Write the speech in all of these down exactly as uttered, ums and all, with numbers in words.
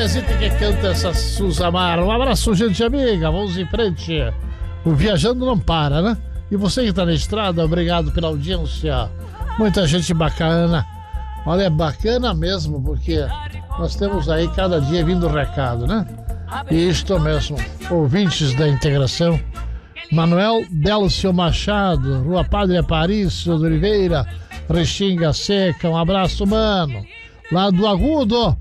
Teresita que canta essa Suzamar. Um abraço, gente amiga. Vamos em frente. O Viajando não para, né? E você que tá na estrada, obrigado pela audiência. Muita gente bacana. Olha, é bacana mesmo, porque nós temos aí cada dia vindo recado, né? E isto mesmo, ouvintes da integração. Manuel Delcio Machado, Rua Padre Aparício de Oliveira, Restinga Seca. Um abraço, mano. Lá do Agudo.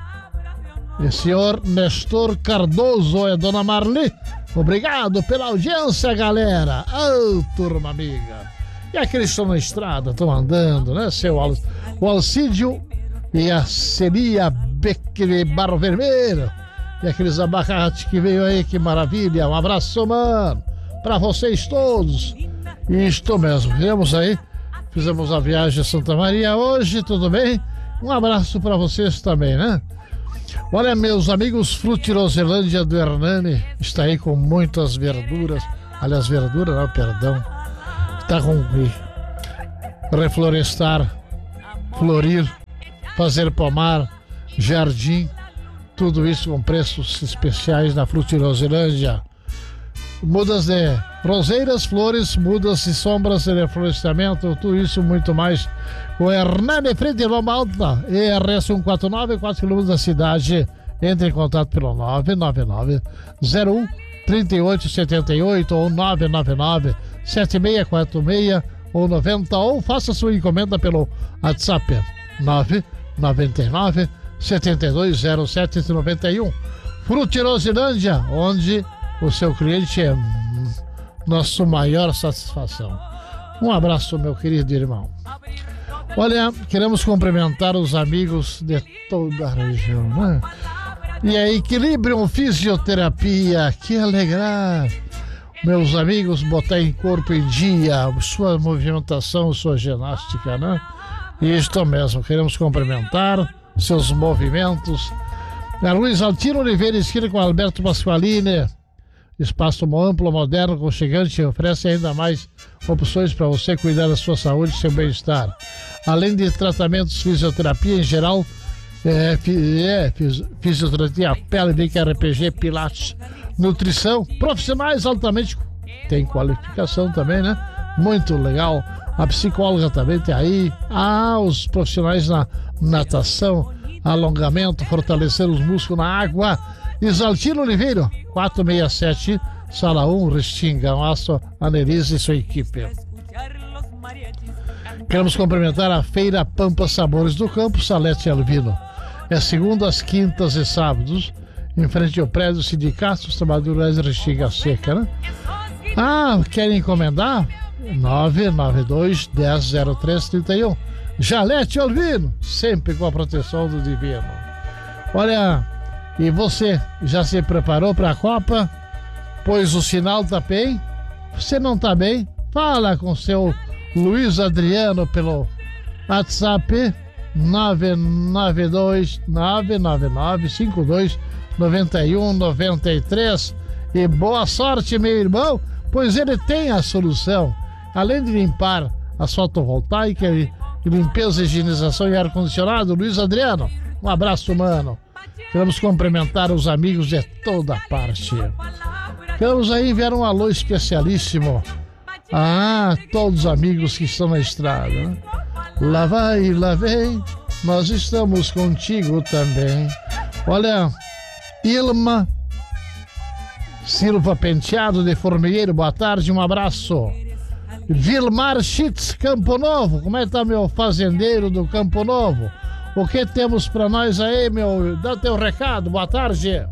E senhor Nestor Cardoso e dona Marli, obrigado pela audiência, galera. Ô, oh, turma amiga. E aqueles que estão na estrada, estão andando, né? Seu Al... O Alcídio e a Celia Beque Barro Vermelho. E aqueles abacates que veio aí, que maravilha. Um abraço, mano, pra vocês todos. Isto mesmo, viemos aí, fizemos a viagem a Santa Maria hoje, tudo bem? Um abraço pra vocês também, né? Olha, meus amigos, Frutiroselândia do Hernani está aí com muitas verduras. Aliás, verdura não, perdão. Está com reflorestar, florir, fazer pomar, jardim, tudo isso com preços especiais na Frutiroselândia. Mudas de roseiras, flores, mudas e sombras de reflorestamento, tudo isso muito mais. O Hernani Frente de Loma Alta, E R S cento e quarenta e nove, quatro quilômetros da cidade. Entre em contato pelo nove nove nove zero um três oito sete oito ou nove nove nove sete seis quatro seis ou noventa, ou faça sua encomenda pelo WhatsApp nove nove nove sete dois zero sete nove um. Frutiroselândia, onde o seu cliente é nossa maior satisfação. Um abraço, meu querido irmão. Olha, queremos cumprimentar os amigos de toda a região, né? E a Equilibrium Fisioterapia, que alegrar. Meus amigos, botar em corpo em dia, sua movimentação, sua ginástica, né? Isto mesmo, queremos cumprimentar seus movimentos. A Luiz Altino Oliveira, esquina com Alberto Pasqualini. Espaço amplo, moderno, aconchegante, oferece ainda mais opções para você cuidar da sua saúde e seu bem-estar. Além de tratamentos, fisioterapia em geral, é, é, fisioterapia, pele, R P G, pilates, nutrição, profissionais altamente, tem qualificação também, né? Muito legal. A psicóloga também tem aí. Ah, os profissionais na natação, alongamento, fortalecer os músculos na água. Isaltino Oliveira, quatrocentos e sessenta e sete, Sala um, Restinga. Um abraço a Nerise e sua equipe. Queremos cumprimentar a Feira Pampa Sabores do Campo, Salete Alvino. É segundas, quintas e sábados, em frente ao prédio Sindicato dos Trabalhadores de Restinga Seca, né? Ah, querem encomendar? nove nove dois, dez, zero três, trinta e um. Jalete Alvino, sempre com a proteção do divino. Olha, e você já se preparou para a Copa? Pois o sinal tá bem? Você não tá bem? Fala com seu Luiz Adriano pelo WhatsApp nove nove dois, nove nove nove, cinco dois nove um nove três. E boa sorte, meu irmão, pois ele tem a solução. Além de limpar as fotovoltaicas e limpeza, higienização e ar-condicionado, Luiz Adriano, um abraço, mano. Queremos cumprimentar os amigos de toda parte. Queremos aí enviar um alô especialíssimo. Ah, todos os amigos que estão na estrada, né? Lá vai, lá vem, nós estamos contigo também. Olha, Ilma Silva Penteado de Formigueiro, boa tarde, um abraço. Vilmar Schitz, Campo Novo, como é que tá, meu fazendeiro do Campo Novo? O que temos pra nós aí, meu? Dá teu recado, boa tarde.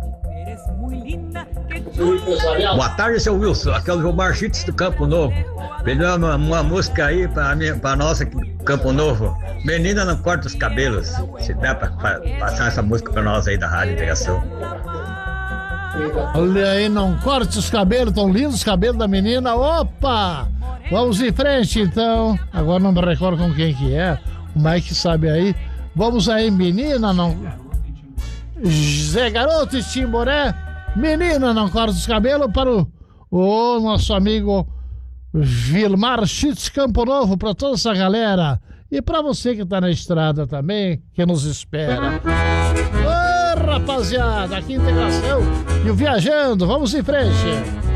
Boa tarde, seu Wilson. Aqui é o Vilmar Schitz do Campo Novo. Pediu uma, uma música aí pra, minha, pra nossa Campo Novo. Menina não corta os cabelos. Se dá pra, pra passar essa música pra nós aí da Rádio Integração. Olha aí, não corte os cabelos, tão lindos os cabelos da menina. Opa! Vamos em frente, então. Agora não me recordo com quem que é. O Mike sabe aí. Vamos aí, menina, não... Zé Garoto e Timboré. Menina, não corta os cabelos, para o, o nosso amigo Vilmar Schitz, Campo Novo, para toda essa galera. E para você que tá na estrada também, que nos espera. Ô, rapaziada. Aqui Integração e o Viajando. Vamos em frente.